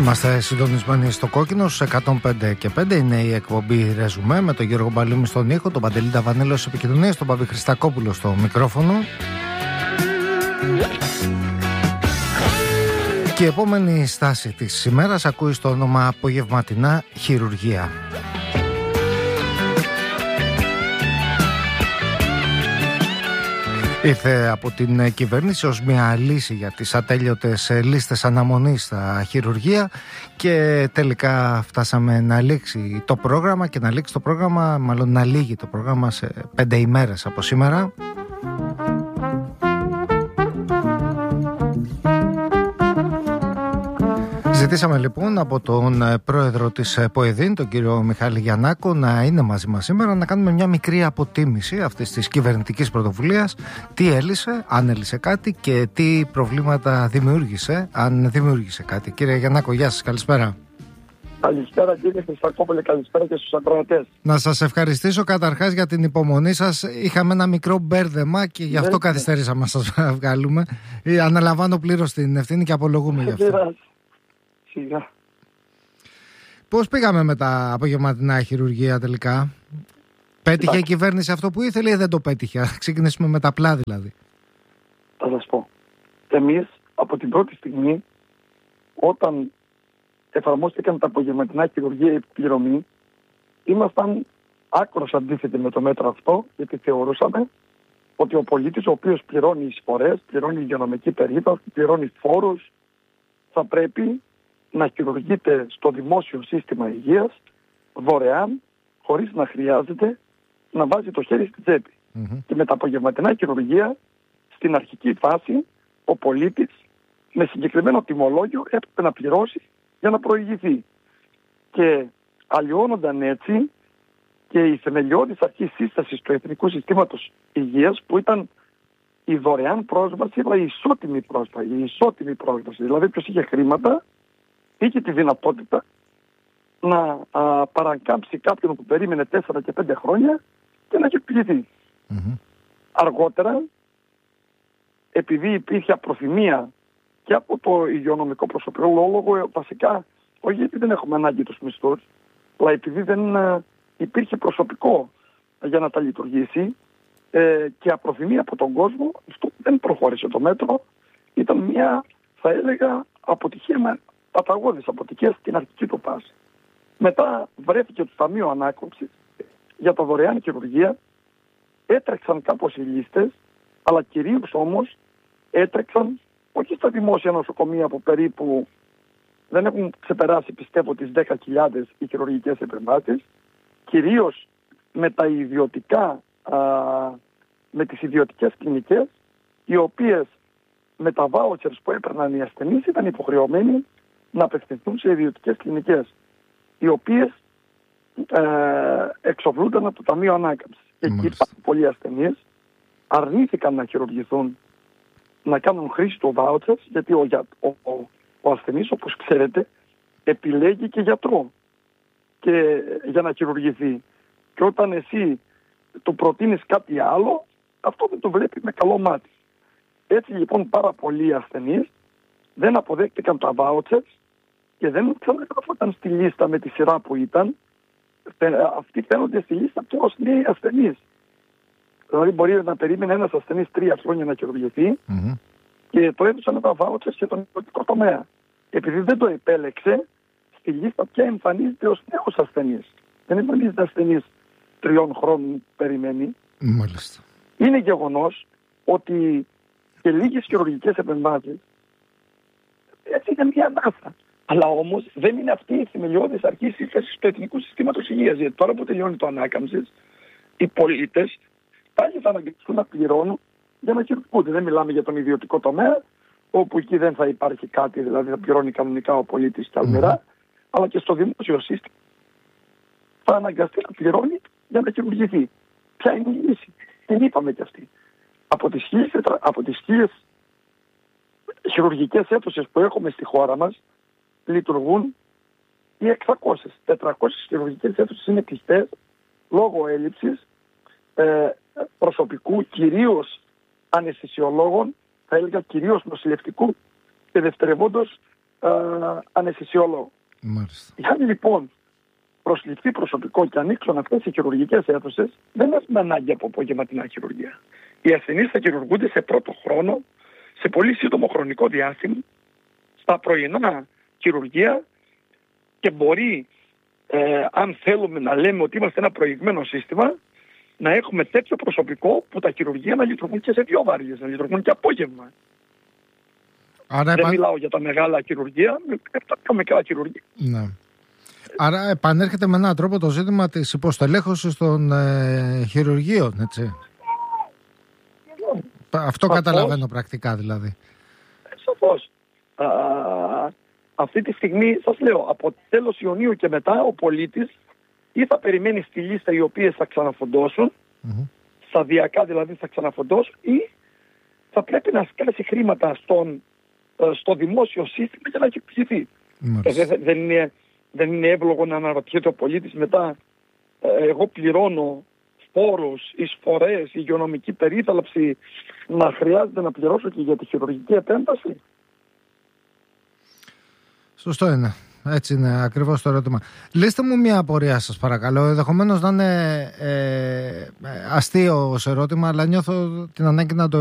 Είμαστε συντονισμένοι στο κόκκινο στους 105 και 5. Είναι η εκπομπή Ρεζουμέ με τον Γιώργο Μπαλούμη στον ήχο, τον Παντελή Ταβανέλο στις επικοινωνίες, τον Παβί Χριστακόπουλο στο μικρόφωνο. Και η επόμενη στάση της ημέρας ακούει στο όνομα απογευματινά χειρουργία. Ήρθε από την κυβέρνηση ως μια λύση για τις ατέλειωτες λίστες αναμονής στα χειρουργεία και τελικά φτάσαμε να λήξει το πρόγραμμα και να λήξει το πρόγραμμα, μάλλον να λύγει το πρόγραμμα σε 5 ημέρες από σήμερα. Ζητήσαμε λοιπόν από τον πρόεδρο της ΠΟΕΔΗΝ, τον κύριο Μιχάλη Γιαννάκο, να είναι μαζί μας σήμερα, να κάνουμε μια μικρή αποτίμηση αυτής της κυβερνητικής πρωτοβουλίας, τι έλυσε, αν έλυσε κάτι και τι προβλήματα δημιούργησε, αν δημιούργησε κάτι. Κύριε Γιαννάκο, γεια σας, καλησπέρα. Καλησπέρα κύριε Χριστακόπουλε, καλησπέρα και στους ακροατές. Να σας ευχαριστήσω καταρχάς για την υπομονή σας. Είχαμε ένα μικρό μπέρδεμα και γι' αυτό καθυστερήσαμε να σας βγάλουμε. Αναλαμβάνω πλήρως την ευθύνη και απολογούμε γι' αυτό. Πώς πήγαμε με τα απογευματινά χειρουργία τελικά? Πέτυχε η κυβέρνηση αυτό που ήθελε ή δεν το πέτυχε? Ξεκινήσουμε με τα απλά δηλαδή. Θα σας πω. Εμείς από την πρώτη στιγμή, όταν εφαρμόστηκαν τα απογευματινά χειρουργία επιπληρωμή, ήμασταν άκρως αντίθετοι με το μέτρο αυτό, γιατί θεωρούσαμε ότι ο πολίτης, ο οποίος πληρώνει εισφορές, πληρώνει υγειονομική περίθαλψη, πληρώνει φόρους, θα πρέπει να χειρουργείται στο δημόσιο σύστημα υγείας δωρεάν, χωρίς να χρειάζεται να βάζει το χέρι στην τσέπη. Και με τα απογευματινά χειρουργία, στην αρχική φάση, ο πολίτης με συγκεκριμένο τιμολόγιο έπρεπε να πληρώσει για να προηγηθεί. Και αλλοιώνονταν έτσι και η θεμελιώδης αρχή σύστασης του Εθνικού Συστήματος Υγείας, που ήταν η δωρεάν πρόσβαση, αλλά η ισότιμη πρόσβαση. Δηλαδή ποιος είχε χρήματα είχε τη δυνατότητα να παρακάμψει κάποιον που περίμενε 4 και 5 χρόνια και να έχει πληθεί. Αργότερα, επειδή υπήρχε απροθυμία και από το υγειονομικό προσωπικό, λόγω βασικά, όχι γιατί δεν έχουμε ανάγκη τους μισθούς, αλλά επειδή δεν υπήρχε προσωπικό για να τα λειτουργήσει και απροθυμία από τον κόσμο, αυτό δεν προχώρησε το μέτρο. Ήταν μια, θα έλεγα, αποτυχία, παταγώδης αποτυχία στην αρχική του φάση. Μετά βρέθηκε το Ταμείο Ανάκαμψης για τα δωρεάν χειρουργία. Έτρεξαν κάπως οι λίστες, αλλά κυρίως όμως έτρεξαν όχι στα δημόσια νοσοκομεία που περίπου δεν έχουν ξεπεράσει, πιστεύω, τις 10.000 οι χειρουργικές επεμβάσεις, κυρίως με τα ιδιωτικά, με τις ιδιωτικές κλινικές, οι οποίες με τα βάουτσερς που έπαιρναν οι ασθενείς ήταν υποχρεωμένοι να απευθυνθούν σε ιδιωτικές κλινικές, οι οποίες εξοφλούνταν από το Ταμείο Ανάκαμψης. Και εκεί πολλοί ασθενείς αρνήθηκαν να χειρουργηθούν, να κάνουν χρήση του βάουτσερς, γιατί ο ασθενής, όπως ξέρετε, επιλέγει και γιατρό και για να χειρουργηθεί. Και όταν εσύ του προτείνεις κάτι άλλο, αυτό δεν το βλέπει με καλό μάτι. Έτσι λοιπόν πάρα πολλοί ασθενείς δεν αποδέχτηκαν τα vouchers και δεν ξαναγράφονταν στη λίστα με τη σειρά που ήταν. Αυτοί φαίνονται στη λίστα πια ως νέοι ασθενείς. Δηλαδή μπορεί να περίμενε ένας ασθενής 3 χρόνια να χειρουργηθεί και το έδωσαν τα vouchers και τον ιδιωτικό τομέα. Επειδή δεν το επέλεξε, στη λίστα πια εμφανίζεται ως νέος ασθενής. Δεν εμφανίζεται ασθενής 3 χρόνων περιμένει. Μάλιστα. Είναι γεγονός ότι και λίγες χειρουργικές επεμβάσεις έτσι είναι μια ανάσα. Αλλά όμως δεν είναι αυτή η θεμελιώδης αρχή σύστασης του Εθνικού Συστήματος Υγείας. Γιατί τώρα που τελειώνει το Ανάκαμψης, οι πολίτες πάλι θα αναγκαστούν να πληρώνουν για να χειρουργούνται. Δεν μιλάμε για τον ιδιωτικό τομέα, όπου εκεί δεν θα υπάρχει κάτι, δηλαδή θα πληρώνει κανονικά ο πολίτης τα αλμυρά, αλλά και στο δημόσιο σύστημα θα αναγκαστεί να πληρώνει για να χειρουργηθεί. Ποια είναι η λύση? Την είπαμε κι αυτή. Από τις 1.000 χειρουργικές αίθουσες που έχουμε στη χώρα μας, λειτουργούν οι 600. 400 χειρουργικές αίθουσες είναι κλειστές λόγω έλλειψης προσωπικού, κυρίως αναισθησιολόγων, θα έλεγα κυρίως νοσηλευτικού και δευτερευόντως αναισθησιολόγο. Μάλιστα. Αν λοιπόν προσληφθεί προσωπικό και ανοίξουν αυτές οι χειρουργικές αίθουσες, δεν έχουμε ανάγκη από απογευματινά χειρουργία. Οι ασθενείς θα χειρουργούνται σε πρώτο χρόνο, σε πολύ σύντομο χρονικό διάστημα, στα πρωινά χειρουργία και μπορεί, αν θέλουμε να λέμε ότι είμαστε ένα προηγμένο σύστημα, να έχουμε τέτοιο προσωπικό που τα χειρουργία να λειτουργούν και σε 2 βάριες, να λειτουργούν και απόγευμα. Άρα δεν μιλάω για τα μεγάλα χειρουργία, τα πιο μικρά χειρουργία. Ναι. Άρα επανέρχεται με έναν τρόπο το ζήτημα της υποστελέχωσης των χειρουργείων, έτσι. Αυτό καταλαβαίνω πρακτικά δηλαδή. Σαφώς. Αυτή τη στιγμή σας λέω, από τέλος Ιουνίου και μετά ο πολίτης ή θα περιμένει στη λίστα οι οποίες θα ξαναφοντώσουν, σταδιακά δηλαδή θα ξαναφοντώσουν, ή θα πρέπει να σκάσει χρήματα στο δημόσιο σύστημα για να εκπληθεί. Δεν είναι εύλογο να αναρωτιέται ο πολίτης μετά, εγώ πληρώνω φόρους, εισφορές, υγειονομική περίθαλψη, να χρειάζεται να πληρώσω και για τη χειρουργική επέμβαση. Σωστό είναι. Έτσι είναι ακριβώς το ερώτημα. Λύστε μου μια απορία σας παρακαλώ. Ενδεχομένως να είναι αστείο ως ερώτημα, αλλά νιώθω την ανάγκη να το